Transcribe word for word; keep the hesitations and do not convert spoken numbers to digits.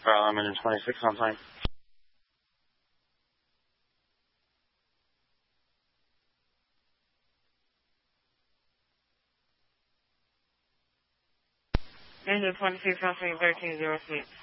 Parliament in twenty-six on time. Engine twenty-six on scene thirteen zero six.